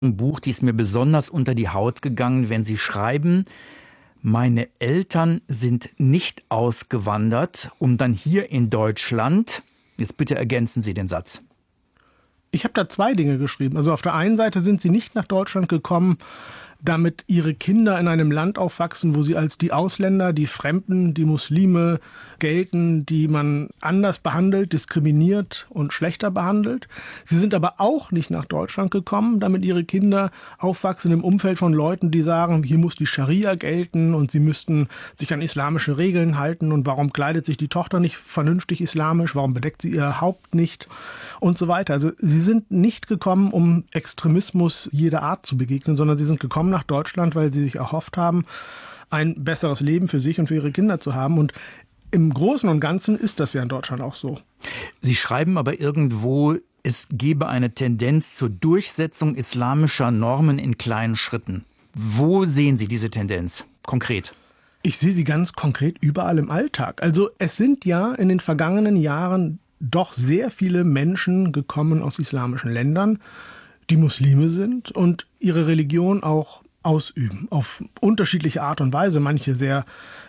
Ein Buch, die ist mir besonders unter die Haut gegangen, wenn Sie schreiben: Meine Eltern sind nicht ausgewandert, um dann hier in Deutschland, jetzt bitte ergänzen Sie den Satz. Ich habe da zwei Dinge geschrieben. Also auf der einen Seite sind sie nicht nach Deutschland gekommen, damit ihre Kinder in einem Land aufwachsen, wo sie als die Ausländer, die Fremden, die Muslime gelten, die man anders behandelt, diskriminiert und schlechter behandelt. Sie sind aber auch nicht nach Deutschland gekommen, damit ihre Kinder aufwachsen im Umfeld von Leuten, die sagen, hier muss die Scharia gelten und sie müssten sich an islamische Regeln halten und warum kleidet sich die Tochter nicht vernünftig islamisch, warum bedeckt sie ihr Haupt nicht und so weiter. Also sie sind nicht gekommen, um Extremismus jeder Art zu begegnen, sondern sie sind gekommen nach Deutschland, weil sie sich erhofft haben, ein besseres Leben für sich und für ihre Kinder zu haben. Und im Großen und Ganzen ist das ja in Deutschland auch so. Sie schreiben aber irgendwo, es gebe eine Tendenz zur Durchsetzung islamischer Normen in kleinen Schritten. Wo sehen Sie diese Tendenz konkret? Ich sehe sie ganz konkret überall im Alltag. Also es sind ja in den vergangenen Jahren doch sehr viele Menschen gekommen aus islamischen Ländern, die Muslime sind und ihre Religion auch ausüben, auf unterschiedliche Art und Weise, manche sehr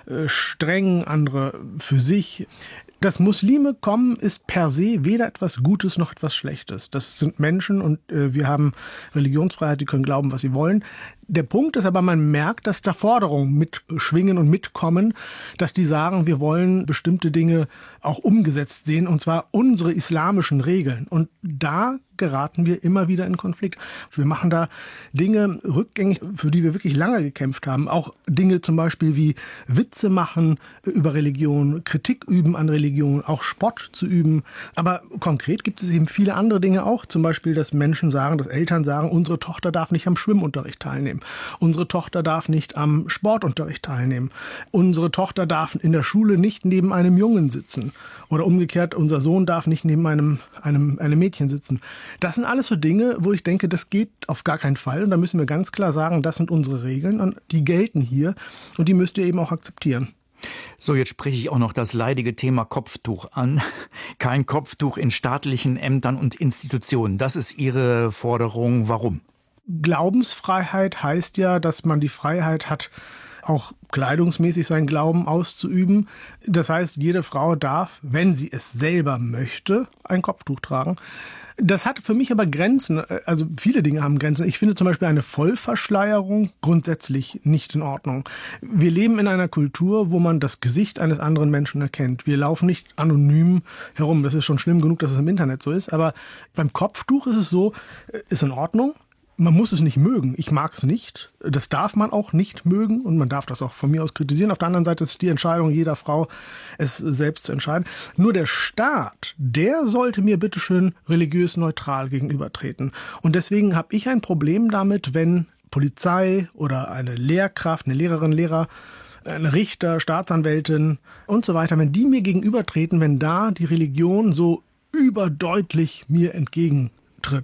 streng, andere für sich. Dass Muslime kommen, ist per se weder etwas Gutes noch etwas Schlechtes. Das sind Menschen und wir haben Religionsfreiheit, die können glauben, was sie wollen. Der Punkt ist aber, man merkt, dass da Forderungen mitschwingen und mitkommen, dass die sagen, wir wollen bestimmte Dinge auch umgesetzt sehen, und zwar unsere islamischen Regeln. Und da geraten wir immer wieder in Konflikt. Wir machen da Dinge rückgängig, für die wir wirklich lange gekämpft haben. Auch Dinge zum Beispiel wie Witze machen über Religion, Kritik üben an Religion, auch Spott zu üben. Aber konkret gibt es eben viele andere Dinge auch. Zum Beispiel, dass Menschen sagen, dass Eltern sagen, unsere Tochter darf nicht am Schwimmunterricht teilnehmen. Unsere Tochter darf nicht am Sportunterricht teilnehmen. Unsere Tochter darf in der Schule nicht neben einem Jungen sitzen. Oder umgekehrt, unser Sohn darf nicht neben einem Mädchen sitzen. Das sind alles so Dinge, wo ich denke, das geht auf gar keinen Fall. Und da müssen wir ganz klar sagen, das sind unsere Regeln und die gelten hier und die müsst ihr eben auch akzeptieren. So, jetzt spreche ich auch noch das leidige Thema Kopftuch an. Kein Kopftuch in staatlichen Ämtern und Institutionen. Das ist Ihre Forderung. Warum? Glaubensfreiheit heißt ja, dass man die Freiheit hat, auch kleidungsmäßig seinen Glauben auszuüben. Das heißt, jede Frau darf, wenn sie es selber möchte, ein Kopftuch tragen. Das hat für mich aber Grenzen, also viele Dinge haben Grenzen. Ich finde zum Beispiel eine Vollverschleierung grundsätzlich nicht in Ordnung. Wir leben in einer Kultur, wo man das Gesicht eines anderen Menschen erkennt. Wir laufen nicht anonym herum. Das ist schon schlimm genug, dass es im Internet so ist. Aber beim Kopftuch ist es so, ist in Ordnung. Man muss es nicht mögen. Ich mag es nicht. Das darf man auch nicht mögen und man darf das auch von mir aus kritisieren. Auf der anderen Seite ist die Entscheidung jeder Frau, es selbst zu entscheiden. Nur der Staat, der sollte mir bitteschön religiös neutral gegenübertreten. Und deswegen habe ich ein Problem damit, wenn Polizei oder eine Lehrkraft, eine Lehrerin, Lehrer, ein Richter, Staatsanwältin und so weiter, wenn die mir gegenübertreten, wenn da die Religion so überdeutlich mir entgegentritt.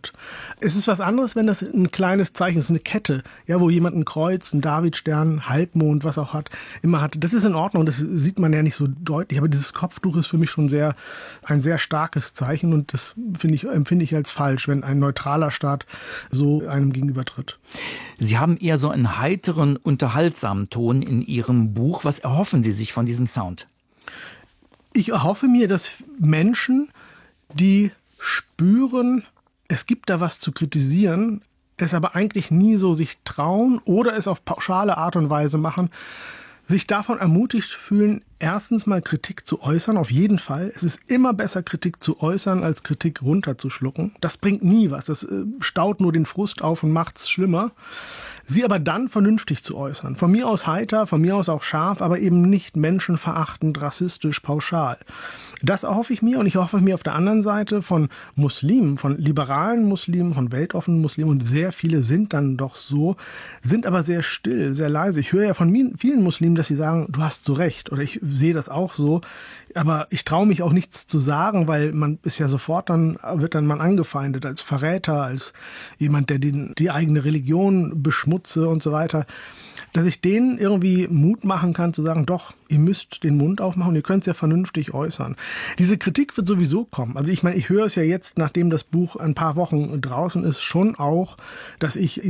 Es ist was anderes, wenn das ein kleines Zeichen ist, eine Kette, ja, wo jemand ein Kreuz, einen Davidstern, Halbmond, was auch hat, immer hat. Das ist in Ordnung, das sieht man ja nicht so deutlich, aber dieses Kopftuch ist für mich schon ein sehr starkes Zeichen und das empfinde ich als falsch, wenn ein neutraler Staat so einem gegenübertritt. Sie haben eher so einen heiteren, unterhaltsamen Ton in Ihrem Buch. Was erhoffen Sie sich von diesem Sound? Ich erhoffe mir, dass Menschen, die spüren, es gibt da was zu kritisieren, es aber eigentlich nie so sich trauen oder es auf pauschale Art und Weise machen, sich davon ermutigt fühlen, erstens mal Kritik zu äußern, auf jeden Fall. Es ist immer besser, Kritik zu äußern, als Kritik runterzuschlucken. Das bringt nie was, das staut nur den Frust auf und macht's schlimmer. Sie aber dann vernünftig zu äußern. Von mir aus heiter, von mir aus auch scharf, aber eben nicht menschenverachtend, rassistisch, pauschal. Das erhoffe ich mir und ich hoffe mir auf der anderen Seite von Muslimen, von liberalen Muslimen, von weltoffenen Muslimen und sehr viele sind dann doch so, sind aber sehr still, sehr leise. Ich höre ja von vielen Muslimen, dass sie sagen, du hast so recht oder ich sehe das auch so, aber ich traue mich auch nichts zu sagen, weil man ist ja sofort wird dann man angefeindet als Verräter, als jemand, der die eigene Religion beschmutze und so weiter. Dass ich denen irgendwie Mut machen kann zu sagen, doch, ihr müsst den Mund aufmachen, ihr könnt es ja vernünftig äußern. Diese Kritik wird sowieso kommen. Also ich meine, ich höre es ja jetzt, nachdem das Buch ein paar Wochen draußen ist, schon auch, dass ich